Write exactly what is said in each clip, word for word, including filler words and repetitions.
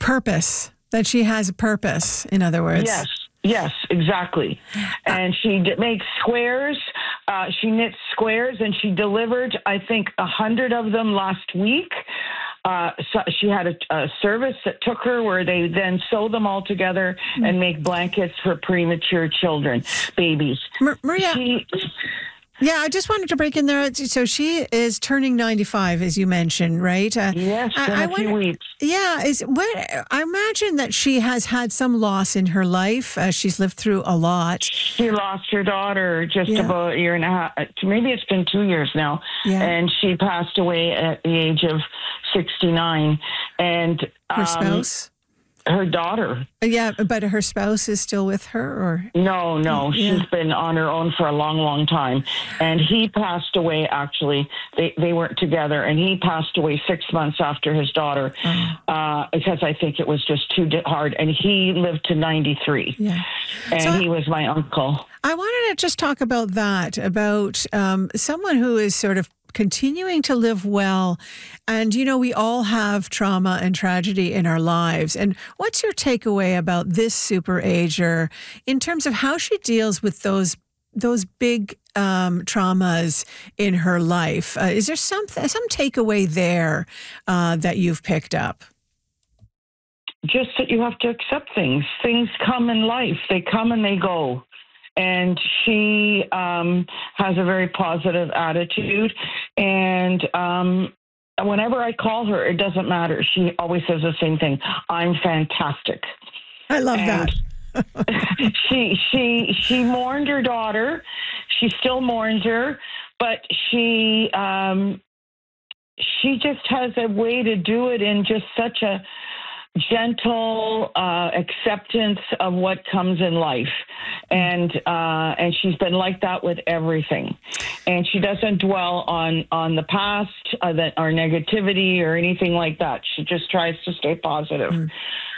purpose, that she has a purpose, in other words. Yes. Yes, exactly. And she d- makes squares. Uh, she knits squares, and she delivered, I think, a hundred of them last week. Uh, so she had a, a service that took her where they then sew them all together and make blankets for premature children, babies. Mar- Maria. She, Yeah, I just wanted to break in there. So she is turning ninety-five, as you mentioned, right? Uh, yes, in I, I a few wonder, weeks. Yeah, is what I imagine that she has had some loss in her life. Uh, she's lived through a lot. She lost her daughter just Yeah. about a year and a half. Maybe it's been two years now. Yeah. And she passed away at the age of sixty-nine. And Her um, spouse? her daughter. Yeah, but her spouse is still with her, or No, no, Yeah. she's been on her own for a long, long time. And he passed away, actually. They they weren't together, and he passed away six months after his daughter Oh. uh, because I think it was just too di- hard. And he lived to ninety-three, yeah. and So- he was my uncle. I wanted to just talk about that, about um, someone who is sort of continuing to live well. And, you know, we all have trauma and tragedy in our lives. And what's your takeaway about this super ager in terms of how she deals with those those big um, traumas in her life? Uh, is there some, some takeaway there uh, that you've picked up? Just that you have to accept things. Things come in life. They come and they go. And she um, has a very positive attitude. And um, whenever I call her, it doesn't matter. She always says the same thing. I'm fantastic. I love And that. she she she mourned her daughter. She still mourns her, but she um, she just has a way to do it in just such a gentle uh, acceptance of what comes in life, and uh, and she's been like that with everything, and she doesn't dwell on on the past, uh, that or negativity or anything like that. She just tries to stay positive. Mm.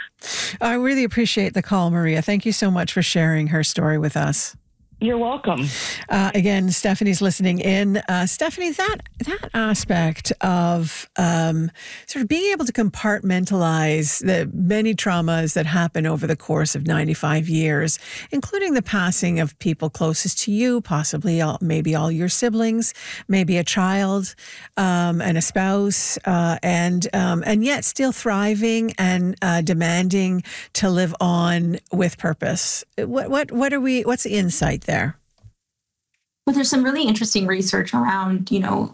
I really appreciate the call, Maria. Thank you so much for sharing her story with us. You're welcome. Uh, again, Stephanie's listening in. Uh, Stephanie, that that aspect of um, sort of being able to compartmentalize the many traumas that happen over the course of ninety-five years, including the passing of people closest to you, possibly all, maybe all your siblings, maybe a child um, and a spouse, uh, and um, and yet still thriving and uh, demanding to live on with purpose. What what what are we? What's the insight there? There. Well, there's some really interesting research around, you know,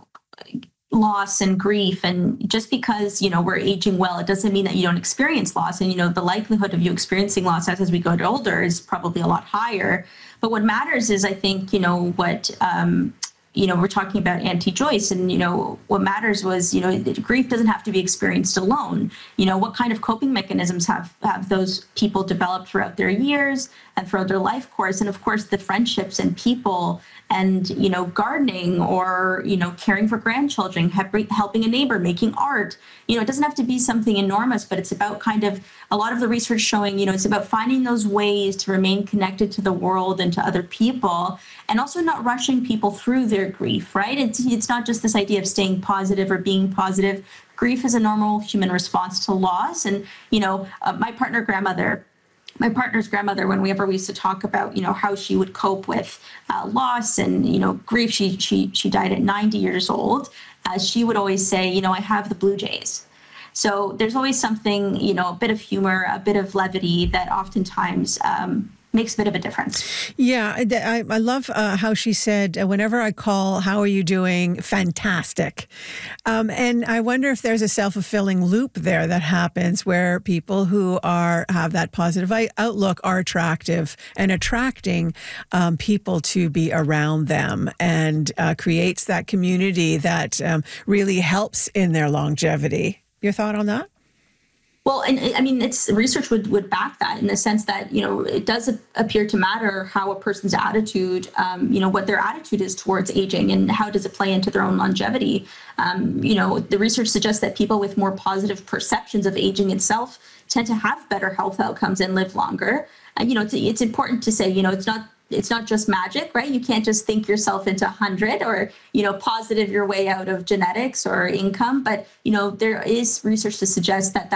loss and grief. And just because, you know, we're aging well, it doesn't mean that you don't experience loss. And, you know, the likelihood of you experiencing loss as, as we get older is probably a lot higher. But what matters is, I think, you know, what, um, you know, we're talking about Auntie Joyce, and, you know, what matters was, you know, grief doesn't have to be experienced alone. You know, what kind of coping mechanisms have, have those people developed throughout their years and throughout their life course? And of course, the friendships and people and, you know, gardening or, you know, caring for grandchildren, helping a neighbor, making art. You know, it doesn't have to be something enormous, but it's about kind of a lot of the research showing, you know, it's about finding those ways to remain connected to the world and to other people, and also not rushing people through their grief, right? It's, it's not just this idea of staying positive or being positive. Grief is a normal human response to loss. And, you know, uh, my partner grandmother, my partner's grandmother, whenever we used to talk about, you know, how she would cope with uh, loss and, you know, grief, she she she died at ninety years old. Uh, she would always say, you know, I have the Blue Jays. So there's always something, you know, a bit of humor, a bit of levity that oftentimes um, makes a bit of a difference. Yeah, I, I love uh, how she said, uh, whenever I call, how are you doing? Fantastic. Um, and I wonder if there's a self-fulfilling loop there that happens where people who are have that positive outlook are attractive and attracting um, people to be around them, and uh, creates that community that um, really helps in their longevity. Your thought on that? Well, and I mean, it's research would, would back that in the sense that, you know, it does appear to matter how a person's attitude, um, you know, what their attitude is towards aging and how does it play into their own longevity. Um, you know, the research suggests that people with more positive perceptions of aging itself tend to have better health outcomes and live longer. And, you know, it's, it's important to say, you know, it's not It's not just magic, right? You can't just think yourself into one hundred or, you know, positive your way out of genetics or income. But, you know, there is research to suggest that